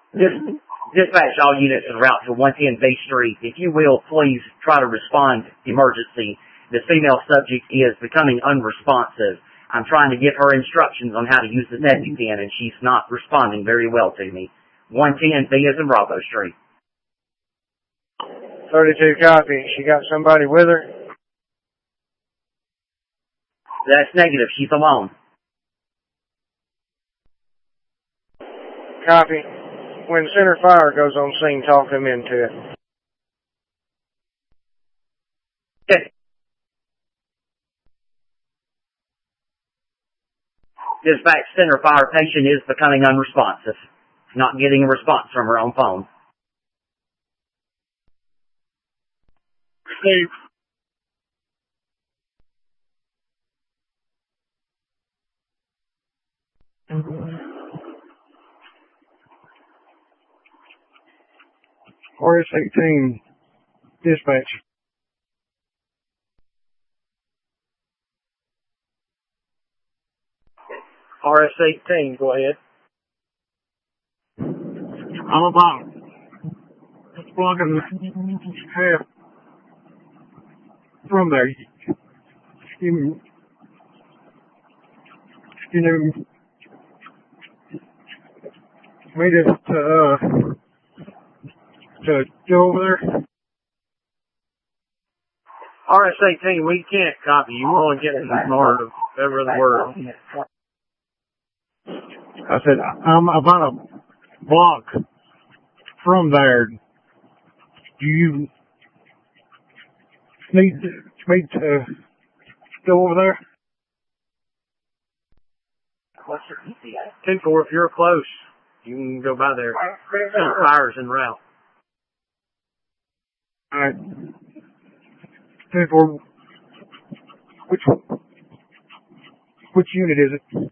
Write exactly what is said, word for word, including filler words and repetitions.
Dis- Dispatch all units en route to one ten B Street. If you will, please try to respond emergency. The female subject is becoming unresponsive. I'm trying to give her instructions on how to use the EpiPen, and she's not responding very well to me. one ten B as in Bravo Street. thirty-two copy. She got somebody with her? That's negative. She's alone. Copy. When center fire goes on scene, talk them into it. Okay. Dispatch center fire patient is becoming unresponsive. Not getting a response from her own phone. Steve. R S eighteen, dispatch. R S eighteen, go ahead. I'm about blocking half from there. You, you know, made it to, uh, to go over there. R S eighteen, we can't copy you. We're only getting ignored of every other word. I said, I'm about a block from there. Do you need me to go over there? ten four, if you're close, you can go by there. Fire's en route. Alright. ten four, which, which unit is it?